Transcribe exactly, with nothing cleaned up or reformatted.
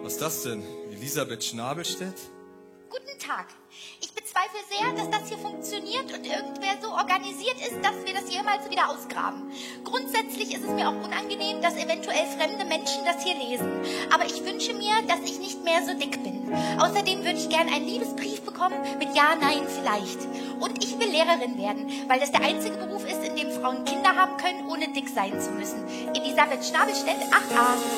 Was ist das denn? Elisabeth Schnabelstedt? Guten Tag. Ich bezweifle sehr, dass das hier funktioniert und irgendwer so organisiert ist, dass wir das jemals wieder ausgraben. Grundsätzlich ist es mir auch unangenehm, dass eventuell fremde Menschen das hier lesen. Aber ich wünsche mir, dass ich nicht mehr so dick bin. Außerdem würde ich gerne einen Liebesbrief bekommen mit Ja, Nein, vielleicht. Und ich will Lehrerin werden, weil das der einzige Beruf ist, in dem Frauen Kinder haben können, ohne dick sein zu müssen. Elisabeth Schnabelstedt, acht a.